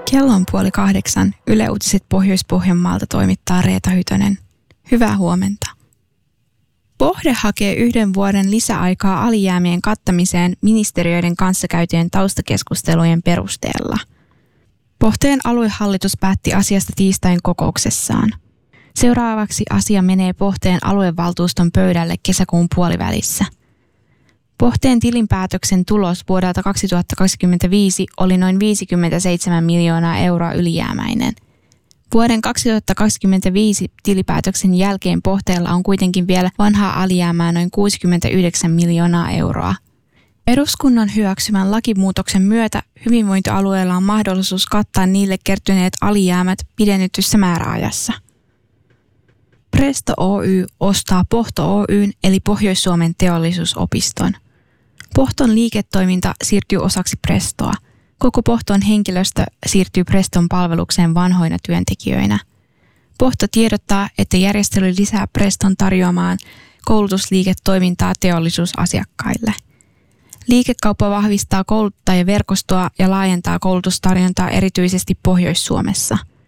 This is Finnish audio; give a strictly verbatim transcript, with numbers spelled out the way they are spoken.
Kello on puoli kahdeksan. Yle Uutiset Pohjois-Pohjanmaalta toimittaa Reeta Hytönen. Hyvää huomenta. Pohde hakee yhden vuoden lisäaikaa alijäämien kattamiseen ministeriöiden kanssa käytyjen taustakeskustelujen perusteella. Pohteen aluehallitus päätti asiasta tiistain kokouksessaan. Seuraavaksi asia menee Pohteen aluevaltuuston pöydälle kesäkuun puolivälissä. Pohteen tilinpäätöksen tulos vuodelta kaksituhattakaksikymmentäviisi oli noin viisikymmentäseitsemän miljoonaa euroa ylijäämäinen. Vuoden kaksituhattakaksikymmentäviisi tilipäätöksen jälkeen Pohteella on kuitenkin vielä vanhaa alijäämää noin kuusikymmentäyhdeksän miljoonaa euroa. Eduskunnan hyväksymän lakimuutoksen myötä hyvinvointialueella on mahdollisuus kattaa niille kertyneet alijäämät pidennetyssä määräajassa. Presto Oy ostaa Pohto Oyn eli Pohjois-Suomen teollisuusopiston. Pohton liiketoiminta siirtyy osaksi Prestoa. Koko Pohton henkilöstö siirtyy Preston palvelukseen vanhoina työntekijöinä. Pohto tiedottaa, että järjestely lisää Preston tarjoamaan koulutusliiketoimintaa teollisuusasiakkaille. Liikekauppa vahvistaa kouluttajaverkostoa ja laajentaa koulutustarjontaa erityisesti Pohjois-Suomessa.